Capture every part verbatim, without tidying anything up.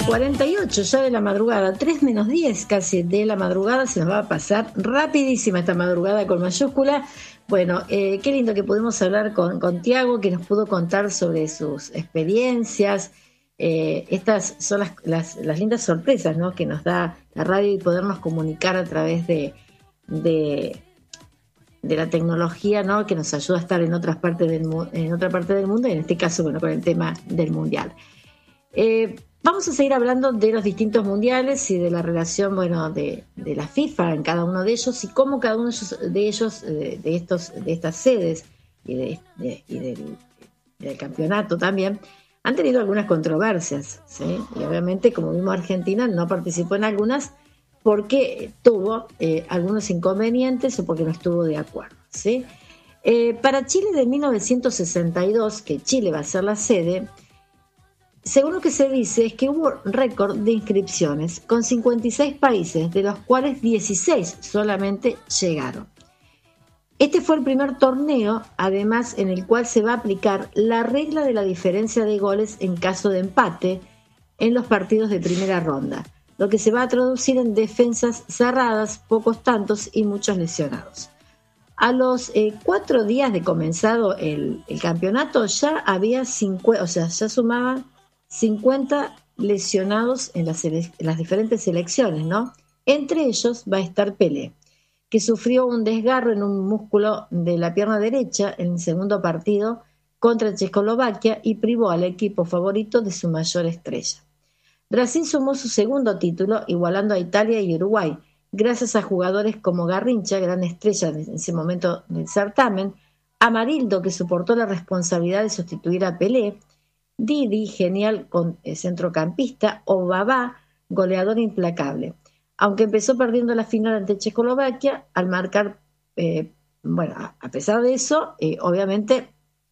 cuarenta y ocho ya de la madrugada, tres menos diez casi de la madrugada, se nos va a pasar rapidísima esta madrugada con mayúscula. Bueno, eh, qué lindo que pudimos hablar con, con Tiago, que nos pudo contar sobre sus experiencias. Eh, estas son las, las, las lindas sorpresas, ¿no?, que nos da la radio y podernos comunicar a través de, de, de la tecnología, ¿no?, que nos ayuda a estar en otras partes del, en otra parte del mundo, y en este caso, bueno, con el tema del mundial. Eh, Vamos a seguir hablando de los distintos mundiales y de la relación, bueno, de, de la FIFA en cada uno de ellos, y cómo cada uno de ellos, de, ellos, de, de, estos, de estas sedes y, de, de, y del, del campeonato también han tenido algunas controversias, ¿sí? Y obviamente, como vimos, Argentina no participó en algunas porque tuvo eh, algunos inconvenientes o porque no estuvo de acuerdo, ¿sí? Eh, para Chile de mil novecientos sesenta y dos, que Chile va a ser la sede, según lo que se dice, es que hubo récord de inscripciones con cincuenta y seis países, de los cuales dieciséis solamente llegaron. Este fue el primer torneo, además, en el cual se va a aplicar la regla de la diferencia de goles en caso de empate en los partidos de primera ronda, lo que se va a traducir en defensas cerradas, pocos tantos y muchos lesionados. A los eh, cuatro días de comenzado el, el campeonato ya había cincuenta, o sea, ya sumaban cincuenta lesionados en las, en las diferentes selecciones, ¿no? Entre ellos va a estar Pelé, que sufrió un desgarro en un músculo de la pierna derecha en el segundo partido contra Checoslovaquia y privó al equipo favorito de su mayor estrella. Brasil sumó su segundo título, igualando a Italia y Uruguay, gracias a jugadores como Garrincha, gran estrella en ese momento del certamen, Amarildo, que soportó la responsabilidad de sustituir a Pelé, Didi, genial con, eh, centrocampista, o Babá, goleador implacable. Aunque empezó perdiendo la final ante Checoslovaquia, al marcar, eh, bueno, a, a pesar de eso, eh, obviamente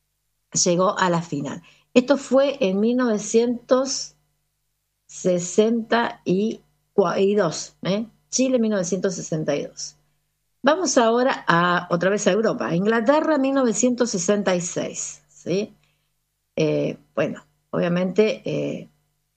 llegó a la final. Esto fue en mil novecientos sesenta y dos, ¿eh? Chile mil novecientos sesenta y dos. Vamos ahora a, otra vez a Europa, a Inglaterra mil novecientos sesenta y seis, ¿sí? Eh, bueno, obviamente eh,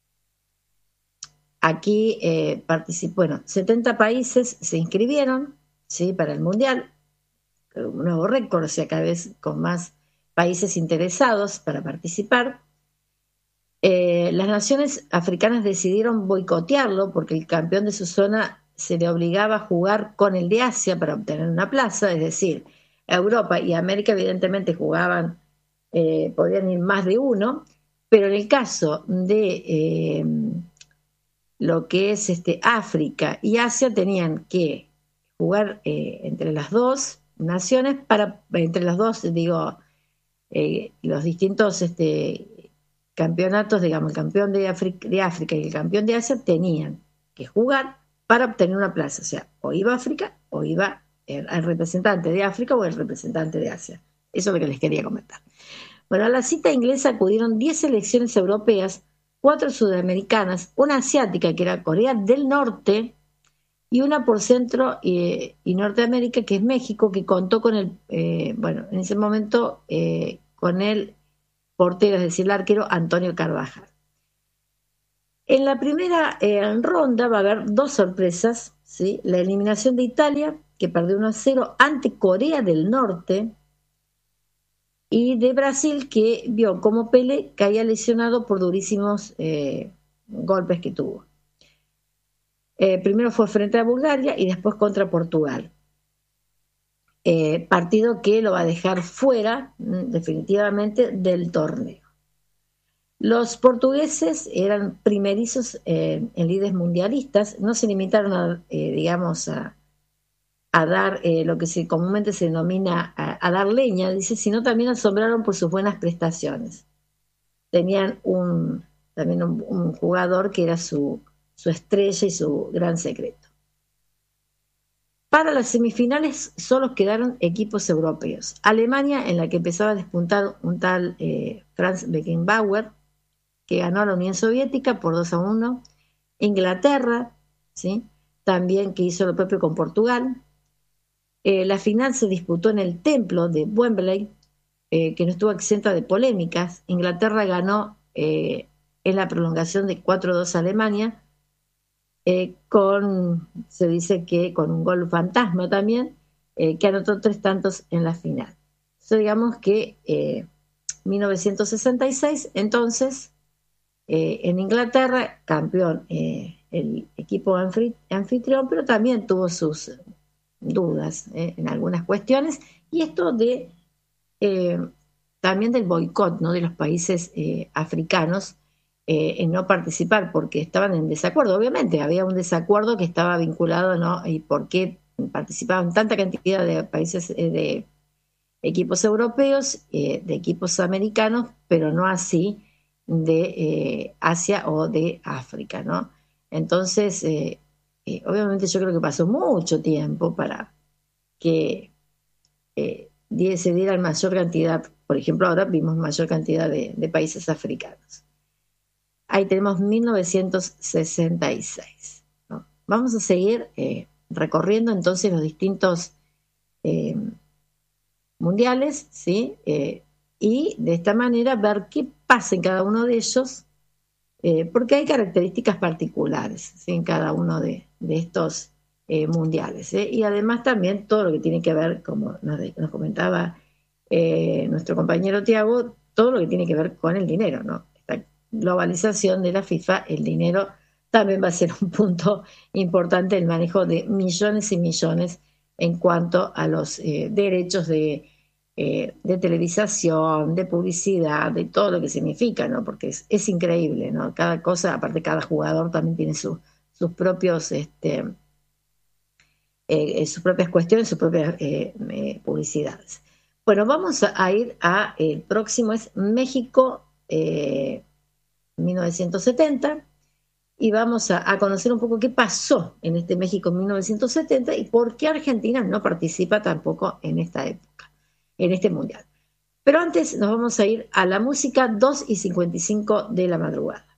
aquí eh, participó, bueno, setenta países se inscribieron, ¿sí?, para el Mundial, un nuevo récord, o sea, cada vez con más países interesados para participar. Eh, las naciones africanas decidieron boicotearlo porque el campeón de su zona se le obligaba a jugar con el de Asia para obtener una plaza, es decir, Europa y América evidentemente jugaban, eh, podían ir más de uno, pero en el caso de eh, lo que es este, África y Asia tenían que jugar eh, entre las dos naciones, para entre las dos, digo, eh, los distintos este, campeonatos, digamos, el campeón de África, de África y el campeón de Asia tenían que jugar para obtener una plaza, o sea, o iba a África o iba el, el representante de África o el representante de Asia. Eso es lo que les quería comentar. Bueno, a la cita inglesa acudieron diez selecciones europeas, cuatro sudamericanas, una asiática que era Corea del Norte y una por Centro y, y Norteamérica, que es México, que contó con el, eh, bueno, en ese momento eh, con el portero, es decir, el arquero Antonio Carvajal. En la primera eh, ronda va a haber dos sorpresas, ¿sí? La eliminación de Italia, que perdió uno a cero ante Corea del Norte, y de Brasil, que vio como Pelé caía lesionado por durísimos eh, golpes que tuvo. Eh, primero fue frente a Bulgaria y después contra Portugal. Eh, partido que lo va a dejar fuera definitivamente del torneo. Los portugueses eran primerizos eh, en lides mundialistas, no se limitaron a, eh, digamos, a, a dar eh, lo que se, comúnmente se denomina a, a dar leña, dice, sino también asombraron por sus buenas prestaciones. Tenían un, también un, un jugador que era su, su estrella y su gran secreto. Para las semifinales solo quedaron equipos europeos. Alemania, en la que empezaba a despuntar un tal eh, Franz Beckenbauer, que ganó a la Unión Soviética por dos a uno. Inglaterra, ¿sí?, también, que hizo lo propio con Portugal. Eh, la final se disputó en el templo de Wembley, eh, que no estuvo exenta de polémicas. Inglaterra ganó eh, en la prolongación de cuatro dos a Alemania, eh, con, se dice que con un gol fantasma también, eh, que anotó tres tantos en la final. Eso digamos que eh, mil novecientos sesenta y seis, entonces, eh, en Inglaterra, campeón eh, el equipo anfitrión, pero también tuvo sus dudas eh, en algunas cuestiones, y esto de eh, también del boicot, ¿no?, de los países eh, africanos eh, en no participar, porque estaban en desacuerdo. Obviamente había un desacuerdo que estaba vinculado, ¿no?, y por qué participaban tanta cantidad de países, eh, de equipos europeos, eh, de equipos americanos, pero no así de eh, Asia o de África, ¿no? Entonces, eh, eh, obviamente yo creo que pasó mucho tiempo para que eh, se diera mayor cantidad. Por ejemplo, ahora vimos mayor cantidad de, de países africanos. Ahí tenemos mil novecientos sesenta y seis, ¿no? Vamos a seguir eh, recorriendo entonces los distintos eh, mundiales, ¿sí? Eh, y de esta manera ver qué pasa en cada uno de ellos, eh, porque hay características particulares, ¿sí?, en cada uno de, de estos eh, mundiales, ¿eh? Y además también todo lo que tiene que ver, como nos, nos comentaba eh, nuestro compañero Tiago, todo lo que tiene que ver con el dinero, ¿no? Esta globalización de la FIFA, el dinero también va a ser un punto importante, el manejo de millones y millones en cuanto a los eh, derechos de, eh, de televisación, de publicidad, de todo lo que significa, ¿no? Porque es, es increíble, ¿no? Cada cosa, aparte cada jugador también tiene su, sus propios, este, eh, sus propias cuestiones, sus propias eh, eh, publicidades. Bueno, vamos a, a ir a, el próximo es México eh, mil novecientos setenta. Y vamos a, a conocer un poco qué pasó en este México en mil novecientos setenta y por qué Argentina no participa tampoco en esta época, en este mundial. Pero antes nos vamos a ir a la música, dos y cincuenta y cinco de la madrugada.